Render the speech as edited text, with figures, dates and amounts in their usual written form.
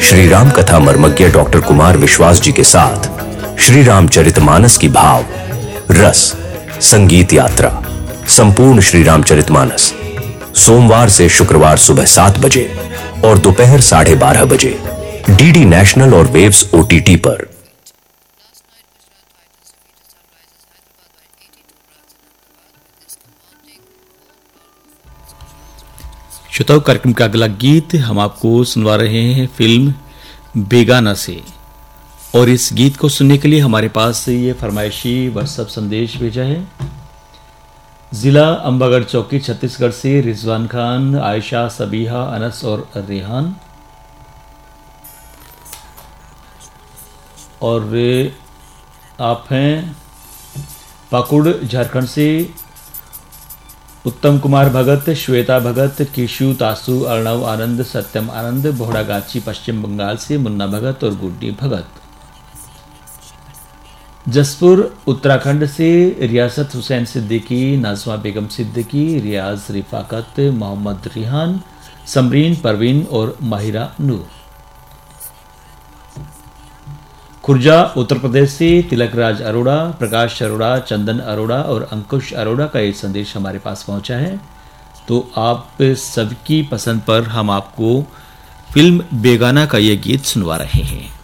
श्री राम कथा मर्मज्ञ डॉक्टर कुमार विश्वास जी के साथ श्री रामचरितमानस की भाव रस संगीत यात्रा संपूर्ण श्री रामचरितमानस सोमवार से शुक्रवार सुबह 7 बजे और दोपहर 12:30 बजे डीडी नेशनल और वेव्स OTT पर। श्रोताओं, कार्यक्रम का अगला गीत हम आपको सुनवा रहे हैं फिल्म बेगाना से, और इस गीत को सुनने के लिए हमारे पास ये फरमाइशी व्हाट्सएप संदेश भेजा है। जिला अंबागढ़ चौकी छत्तीसगढ़ से रिजवान खान, आयशा, सबीहा, अनस और रेहान, और आप हैं पाकुड़ झारखंड से उत्तम कुमार भगत, श्वेता भगत, किशु, तासु, अर्णव आनंद, सत्यम आनंद, बोहड़ागाछी पश्चिम बंगाल से मुन्ना भगत और गुड्डी भगत। जसपुर उत्तराखंड से रियासत हुसैन सिद्दीकी, नाजमा बेगम सिद्दीकी, रियाज रिफाकत, मोहम्मद रिहान, समरीन परवीन और माहिरा नूर। खुर्जा उत्तर प्रदेश से तिलक राज अरोड़ा, प्रकाश अरोड़ा, चंदन अरोड़ा और अंकुश अरोड़ा का एक संदेश हमारे पास पहुंचा है। तो आप सबकी पसंद पर हम आपको फिल्म बेगाना का ये गीत सुनवा रहे हैं।